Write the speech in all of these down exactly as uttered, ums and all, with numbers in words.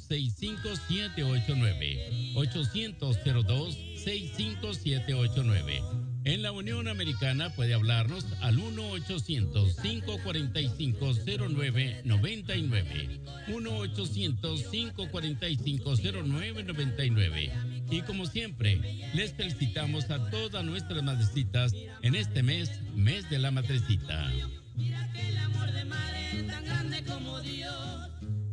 seis cinco siete ocho nueve. ochocientos cero dos seis cinco siete ocho nueve. En la Unión Americana puede hablarnos al uno ochocientos cinco cuatro cinco cero nueve nueve nueve. uno ochocientos cinco cuatro cinco cero nueve nueve nueve. Y como siempre, les felicitamos a todas nuestras madrecitas en este mes, mes de la madrecita. Mira que el amor de madre es tan grande como Dios.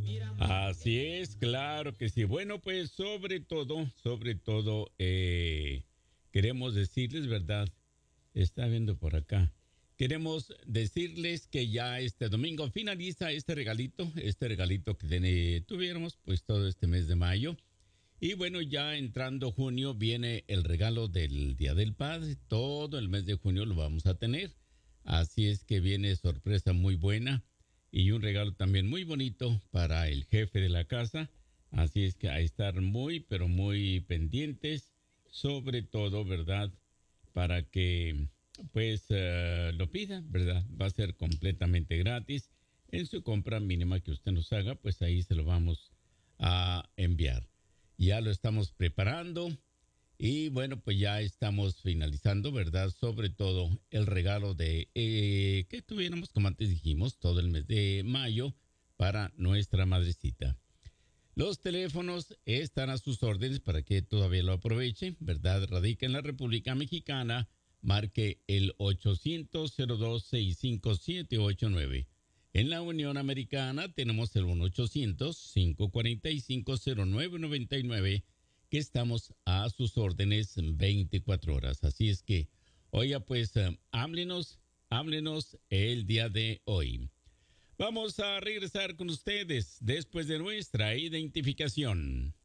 Así es, claro que sí. Bueno, pues sobre todo, sobre todo, eh, queremos decirles, ¿verdad? Está viendo por acá. Queremos decirles que ya este domingo finaliza este regalito, este regalito que ten- tuviéramos pues todo este mes de mayo. Y bueno, ya entrando junio viene el regalo del Día del Padre. Todo el mes de junio lo vamos a tener. Así es que viene sorpresa muy buena y un regalo también muy bonito para el jefe de la casa. Así es que hay que estar muy, pero muy pendientes, sobre todo, ¿verdad? Para que pues uh, lo pida, ¿verdad? Va a ser completamente gratis. En su compra mínima que usted nos haga, pues ahí se lo vamos a enviar. Ya lo estamos preparando y bueno, pues ya estamos finalizando, ¿verdad? Sobre todo el regalo de eh, que tuviéramos, como antes dijimos, todo el mes de mayo para nuestra madrecita. Los teléfonos están a sus órdenes para que todavía lo aprovechen, ¿verdad? Radica en la República Mexicana, marque el ochocientos cero dos seis cinco siete ocho nueve. En la Unión Americana tenemos el uno ochocientos cinco cuatro cinco cero nueve nueve nueve, que estamos a sus órdenes veinticuatro horas. Así es que, oiga, pues, eh, háblenos, háblenos el día de hoy. Vamos a regresar con ustedes después de nuestra identificación.